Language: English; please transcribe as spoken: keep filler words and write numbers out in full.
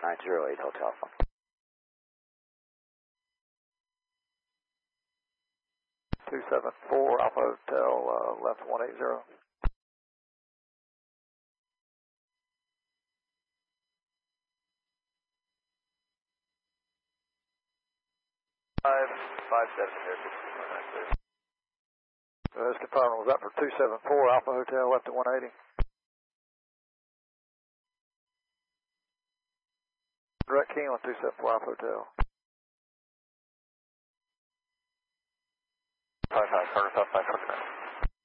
nine zero eight Hotel Alpha. two seven four Alpha Hotel, uh, left one eight zero. five five seven zero six four nine, please. Uh, let's confirm, was that for two seven four Alpha Hotel, left at one eighty? Direct key on two seven four Alpha Hotel. five five, Carter South five, Carter.